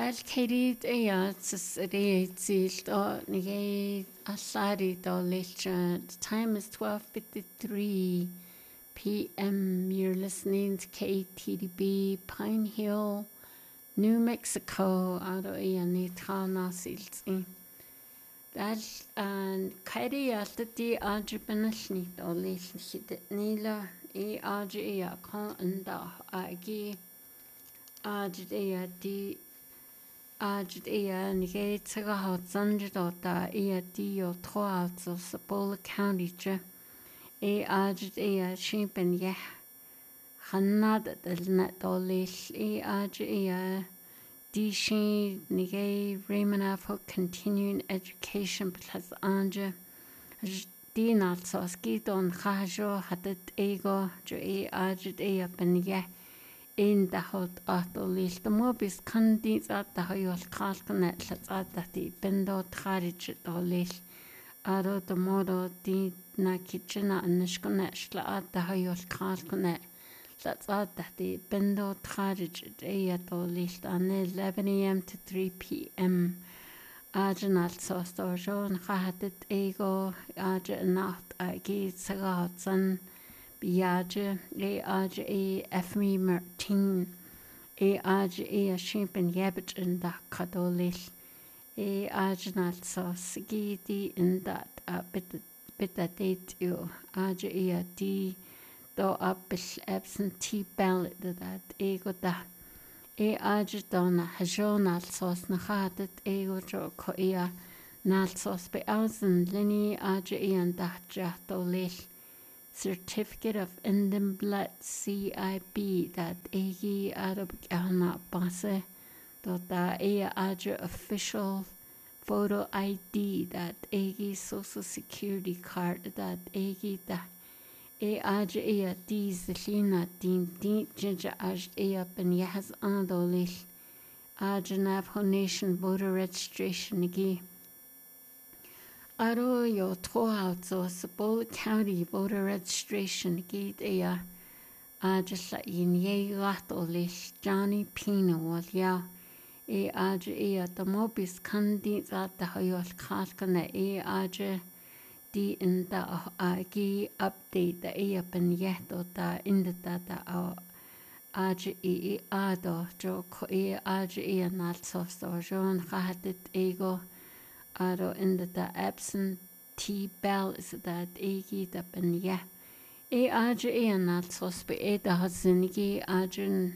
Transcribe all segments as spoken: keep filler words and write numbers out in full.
Katie ja reitzielt og nige asari dolation. The time is twelve fifty-three p m. You're listening to K T D B Pine Hill, New Mexico. Ado iya ni trana silti. Dal an Katie altati ajibanash dolation shit nila e aji iya kan anda agi aji di Ajit iya nige tsaga hot zanjidota iya dio toalzo Sabola County je e ajit iya shimpen yeh hanada del net dolish e ajit iya di shi nige remanafo continuing education plus anje di natso skidon khajo hatat ego jo e ajit iya ben yeh in the hot atolil the mobis candis at the hoyol kalkanet at the bendo trarich dolil aro the modo di na kitchen and nishkonet at the hoyol kalkanet that's at the bendo trarich day at dolil and eleven a m to three p m Ajanal sauce or John Hahatit ego Ajanat Agi Sagatsan Biage, e age e Efmi Martin, e age e a shimpen yabit in da cadolish, e age not so sigidi in that a bit bit a date you, age e a d do abish absentee ballot that ego da, e age donna hajonal sauce nahadet ego jo coia, nal sauce be ausen linny age e and that jatolish. Certificate of Indian Blood C I B that egi Arab Ghana Base that a aja official photo I D that egi social security card that egi that a aja a D zilina din din jinja aj a ben yahas andolish aja Navajo Nation voter registration egi. Aro yo toalzo Sabola County voter registration gate ea aja in ye latolish Johnny Pino wal ya e aja ea the mobis candis at the hoyol kalkana e aja di in the agi update the ea ben yeto da in the data au aja e ado jo ko e aja ea nalso so jon hahatit ego Aro in the absentee bell is that egi da ben ya. E aja e analsos be e da hazinigi aja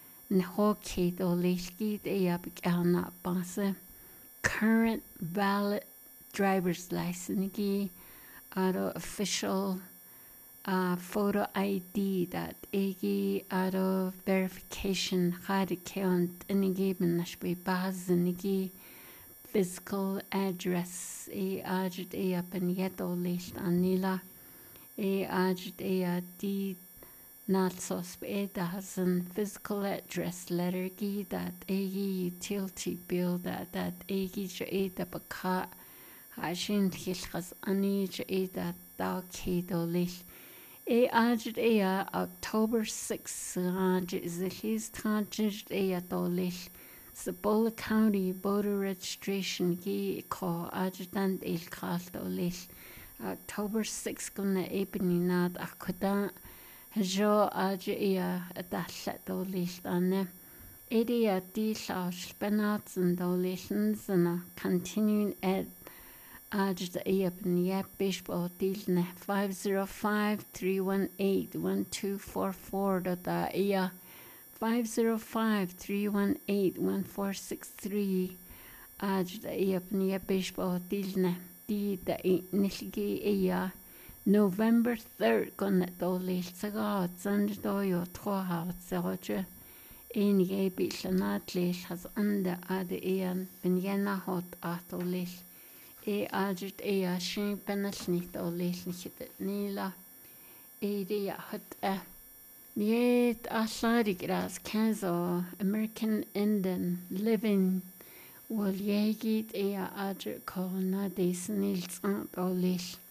nhoki do lishki de abikana base. Current valid driver's license aro official uh, photo I D that egi aro verification hadi keon inigi ben nashbe bazinigi physical address e ajit e apen yeto list anila e ajit e di natsos e dazen physical address letter gi that e utility bill that that e gi e da baka hashin khilkhas ani e da da kedo list e ajit e October sixth ajit is his tajit e to list Sabola County voter registration gi ko adjutant il kalto lish October sixth gonna ebeninad akuda jo ajia adashato lish ane idia di slash benats and dolations and continuing ed ajda eben yep bishbo dilne five zero five three one eight one two four four da iya five zero five three one eight one four six three ajda yapni bishbo dilne di da nilgi iya November third gonna doli saga zanjdo yo twa zaje in ye bishanat lish has under ade ian ben yena hot atolish e ajit iya shin benasnit olish nit nila e dia hot Yet Ashari Gras Kanzo American Indian living will yegit ea adr ko na des nils ant olish